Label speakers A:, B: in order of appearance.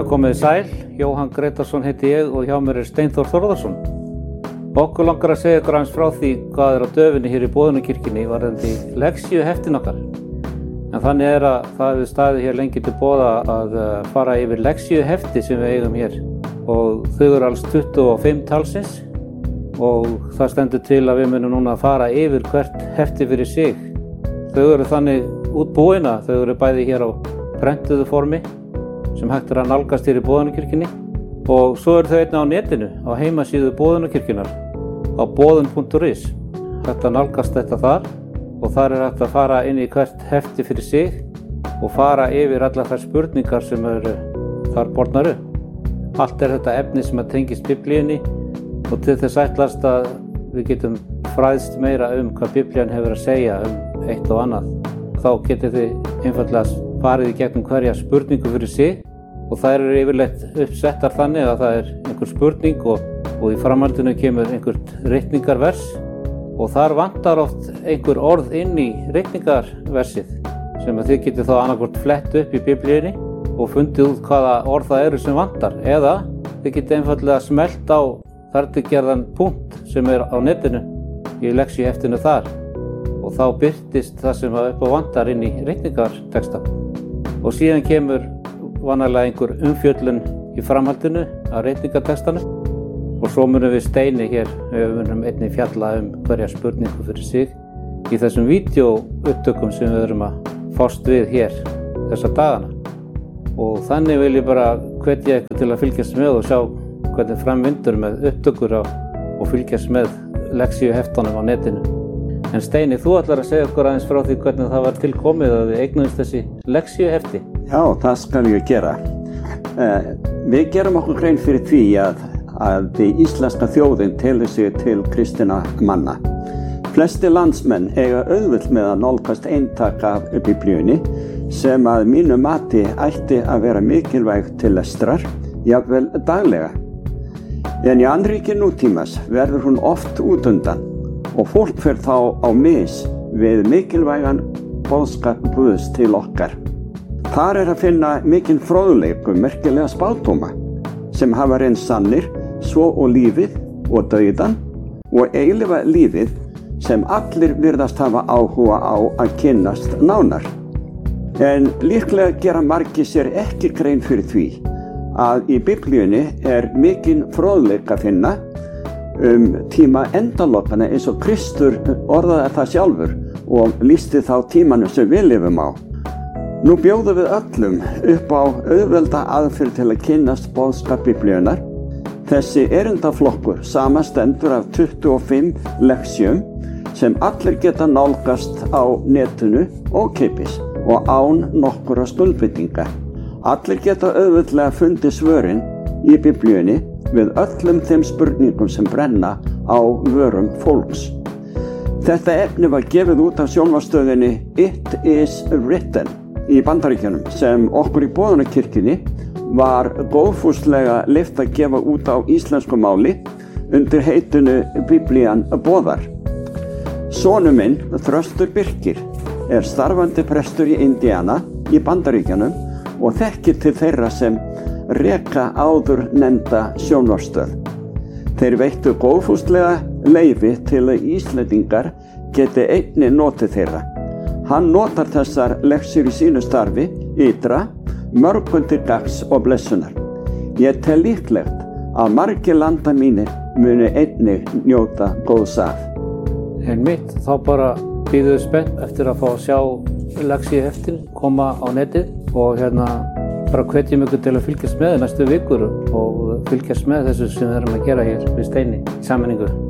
A: Já, komið sæl, Jóhann Gretarsson heiti ég og hjá mér Steinþór Þórðarsson. Okkur langar að segja ykkur aðeins frá því hvað á döfinni hér í Boðunarkirkjunni varðandi lexíuheftin okkar. En þannig að það hefur staðið hér lengi til boða að fara yfir lexíuhefti sem við eigum hér. Og þau eru alls 25 talsins og það stendur til að við munum núna að fara yfir hvert hefti fyrir sig. Þau eru þannig útbúin að þau eru bæði hér á prentuðu formi sem hægt að nálgast hér í Boðunarkirkjunni og svo eru þau einnig á netinu á heimasíðu Boðunarkirkjunnar á boðun.is. Hægt að nálgast þetta þar og þar hægt að fara inn í hvert hefti fyrir sig og fara yfir allar þær spurningar sem eru þar bornar upp. Allt þetta efni sem tengist Biblíunni og til þess ætlast að við getum fræðst meira hvað Biblían hefur að segja eitt og annað. Þá getið þið einfaldlega farið í gegnum hverja spurningu fyrir sig og þær eru yfirleitt uppsettar þannig að það einhver spurning og í framhaldinu kemur einhvert ritningarvers og þar vantar oft einhver orð inn í ritningarversið sem að þið getið þá annaðhvort flett upp í Biblíunni og fundið út hvaða orð það eru sem vantar eða þið getið einfaldlega smellt á þar til gerðan punkt sem á netinu í lexíuheftinu þar og þá birtist það sem upp á vantar inn í ritningartexta. Og síðan kemur vanalega einhver umfjöllun í framhaldinu af ritningartextanum og svo munum við Steini hér, við munum einnig fjalla hverja spurningu fyrir sig í þessum vídeóupptökum sem við erum að fást við hér þessa dagana. Og þannig vil ég bara hvetja ykkur til að fylgjast með og sjá hvernig framvindur með upptökur og fylgjast með lexíuheftunum á netinu. En Steini, þú ætlar að segja okkur aðeins frá því hvernig það var tilkomið að við eignuðumst þessi lexíuhefti.
B: Já, það skal ég gera. Við gerum okkur grein fyrir því að íslenska þjóðin telur sig til kristinna manna. Flesti landsmenn eiga auðvelt með að nálgast eintak af Biblíunni sem að mínu mati ætti að vera mikilvæg til lestrar, jafnvel daglega. En í annríki nútímas verður hún oft útundan og fólk fer þá á mis við mikilvægan boðskap Guðs til okkar. Þar að finna mikinn fróðleik merkilega spádóma sem hafa reynst sannir, svo og lífið og dauðan og eilífa lífið sem allir virðast hafa áhuga á að kynnast nánar. En líklega gera margir sér ekki grein fyrir því að í Biblíunni mikinn fróðleik að finna tíma endalokana eins og Kristur orðaði það sjálfur og lýsti þá tímanum sem við lifum á. Nú bjóðum við öllum upp á auðvelda aðferð til að kynnast boðskap Biblíunnar. Þessi erindaflokkur samastendur af 25 lexíum sem allir geta nálgast á netinu ókeypis og án nokkurra skuldbindinga. Allir geta auðveldlega fundið svörin í Biblíunni við öllum þeim spurningum sem brenna á vörum fólks. Þetta efni var gefið út af sjónvarpsstöðinni It is Written í Bandaríkjunum sem okkur í Boðunarkirkjunni var góðfúslega leyft að gefa út á íslensku máli undir heitinu Biblían boðar. Sonur minn, Þröstur Birkir, starfandi prestur í Indiana í Bandaríkjunum og þekkir til þeirra sem reka áður nefnda sjónvarpsstöð. Þeir veittu góðfúslega leyfi til að Íslendingar geti einnig notið þeirra. Hann notar þessar lexíur í sínu starfi ytra mörgum til gagns og blessunar. Ég tel líklegt að margir landa mínir muni einnig njóta góðs af.
A: Einmitt, þá bara bíðum við spennt eftir að fá að sjá lexíuheftin koma á netið og bara hvetjum ykkur til að fylgjast með næstu vikur og fylgjast með þessu sem við erum að gera hér við Steini í sameiningu.